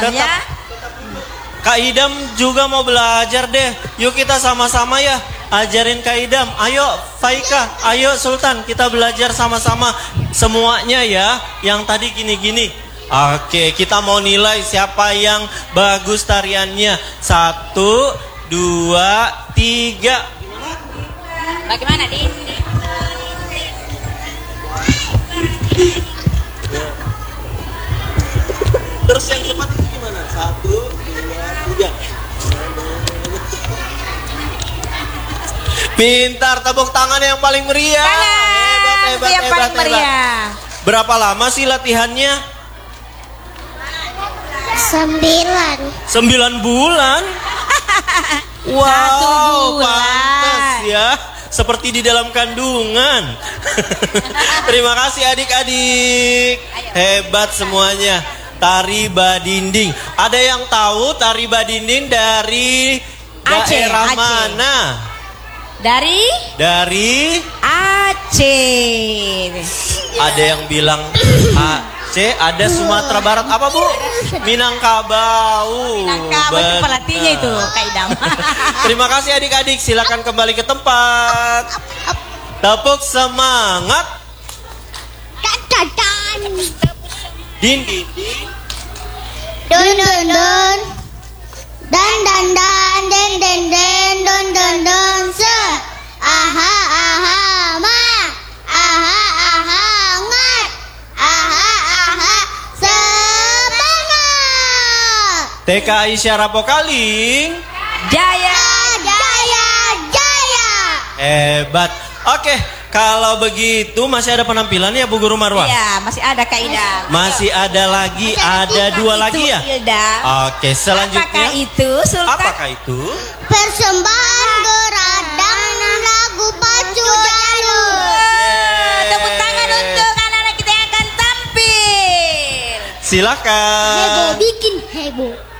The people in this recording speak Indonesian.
ya. Kak Idam juga mau belajar deh. Yuk kita sama-sama ya ajarin Kak Idam. Ayo Faika, ayo Sultan, kita belajar sama-sama semuanya ya. Yang tadi gini-gini. Oke, kita mau nilai siapa yang bagus tariannya. 1, 2, 3. Bagaimana, Din? Terus yang cepat itu gimana? 1, 2, 3. Pintar, tepuk tangan yang paling meriah. Hebat, yang paling meriah. Berapa lama sih latihannya? 9 bulan. Wow, 1 bulan. pantes ya. Seperti di dalam kandungan. Terima kasih adik-adik. Hebat semuanya. Tari badinding. Ada yang tahu tari badinding dari daerah Aceh. mana? Dari Aceh. Ada yang bilang Aceh, ada Sumatera Barat. Apa Bu? Minangkabau. Minangkabau itu pelatihnya itu, Kak Idam. Terima kasih adik-adik. Silakan kembali ke tempat. Tepuk semangat. Din din din. Dun dun dun. Dan dan dan den den den don don don se. Aha aha ma. Aha aha ngat. Aha aha semangat. TK Aisyah Rapokaling. Jaya. Jaya jaya. Hebat. Oke, kalau begitu masih ada penampilan ya Bu Guru Marwah? Iya, masih ada Kak Idam. Masih ada lagi, ada 2 lagi ya? Idam. Oke, selanjutnya. Apakah itu, Sultan? Apakah itu? Persembahan gerak dan lagu pacu jalur. Tepuk tangan untuk anak-anak kita yang akan tampil. Silakan. Heboh bikin heboh.